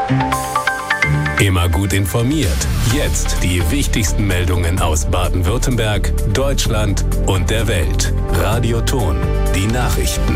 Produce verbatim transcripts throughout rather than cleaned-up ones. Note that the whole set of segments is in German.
Immer gut informiert. Jetzt die wichtigsten Meldungen aus Baden-Württemberg, Deutschland und der Welt. Radio Ton, die Nachrichten.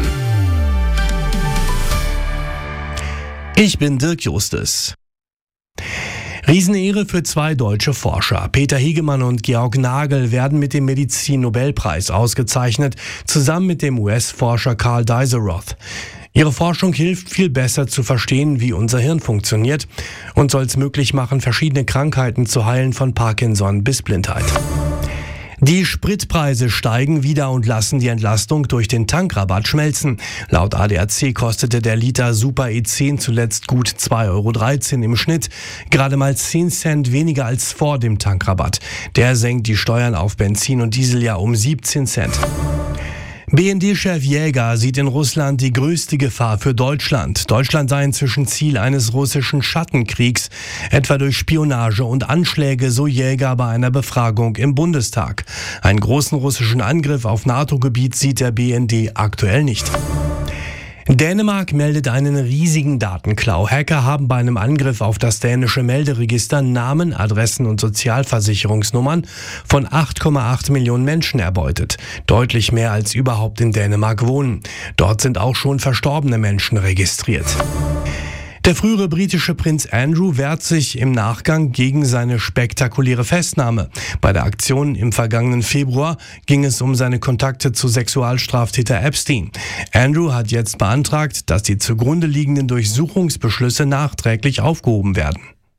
Ich bin Dirk Justus. Riesenehre für zwei deutsche Forscher. Peter Hegemann und Georg Nagel werden mit dem Medizin-Nobelpreis ausgezeichnet, zusammen mit dem U S-Forscher Carl Dieselroth. Ihre Forschung hilft, viel besser zu verstehen, wie unser Hirn funktioniert und soll es möglich machen, verschiedene Krankheiten zu heilen, von Parkinson bis Blindheit. Die Spritpreise steigen wieder und lassen die Entlastung durch den Tankrabatt schmelzen. Laut A D A C kostete der Liter Super E zehn zuletzt gut zwei Euro dreizehn im Schnitt, gerade mal zehn Cent weniger als vor dem Tankrabatt. Der senkt die Steuern auf Benzin und Diesel ja um siebzehn Cent. B N D-Chef Jäger sieht in Russland die größte Gefahr für Deutschland. Deutschland sei inzwischen Ziel eines russischen Schattenkriegs, etwa durch Spionage und Anschläge, so Jäger bei einer Befragung im Bundestag. Einen großen russischen Angriff auf NATO-Gebiet sieht der B N D aktuell nicht. Dänemark meldet einen riesigen Datenklau. Hacker haben bei einem Angriff auf das dänische Melderegister Namen, Adressen und Sozialversicherungsnummern von acht Komma acht Millionen Menschen erbeutet. Deutlich mehr als überhaupt in Dänemark wohnen. Dort sind auch schon verstorbene Menschen registriert. Der frühere britische Prinz Andrew wehrt sich im Nachgang gegen seine spektakuläre Festnahme. Bei der Aktion im vergangenen Februar ging es um seine Kontakte zu Sexualstraftäter Epstein. Andrew hat jetzt beantragt, dass die zugrunde liegenden Durchsuchungsbeschlüsse nachträglich aufgehoben werden.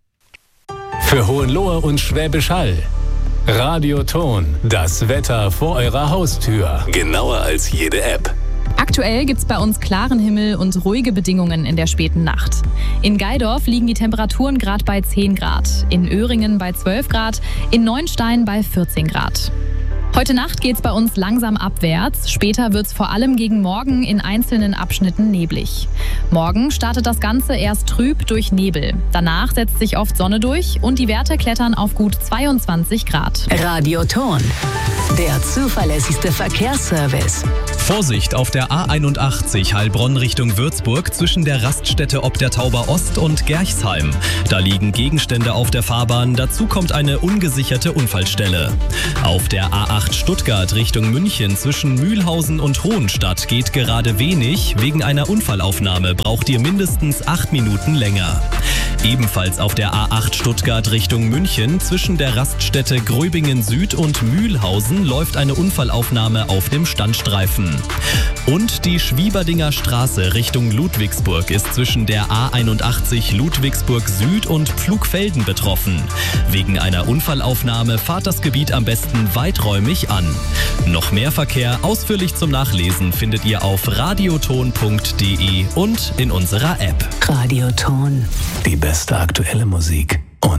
Für Hohenlohe und Schwäbisch Hall. Radio Ton, das Wetter vor eurer Haustür. Genauer als jede App. Aktuell gibt's bei uns klaren Himmel und ruhige Bedingungen in der späten Nacht. In Geidorf liegen die Temperaturen gerade bei zehn Grad, in Öhringen bei zwölf Grad, in Neuenstein bei vierzehn Grad. Heute Nacht geht's bei uns langsam abwärts. Später wird's vor allem gegen morgen in einzelnen Abschnitten neblig. Morgen startet das Ganze erst trüb durch Nebel. Danach setzt sich oft Sonne durch und die Werte klettern auf gut zweiundzwanzig Grad. Radio Ton, der zuverlässigste Verkehrsservice. Vorsicht auf der A einundachtzig Heilbronn Richtung Würzburg zwischen der Raststätte Ob der Tauber Ost und Gerchsheim. Da liegen Gegenstände auf der Fahrbahn, dazu kommt eine ungesicherte Unfallstelle. Auf der A acht Stuttgart Richtung München zwischen Mühlhausen und Hohenstadt geht gerade wenig. Wegen einer Unfallaufnahme braucht ihr mindestens acht Minuten länger. Ebenfalls auf der A acht Stuttgart Richtung München zwischen der Raststätte Gröbingen Süd und Mühlhausen läuft eine Unfallaufnahme auf dem Standstreifen. Und die Schwieberdinger Straße Richtung Ludwigsburg ist zwischen der A einundachtzig Ludwigsburg Süd und Pflugfelden betroffen. Wegen einer Unfallaufnahme fahrt das Gebiet am besten weiträumig an. Noch mehr Verkehr ausführlich zum Nachlesen findet ihr auf radioton punkt de und in unserer App. Radio Ton. Die beste aktuelle Musik.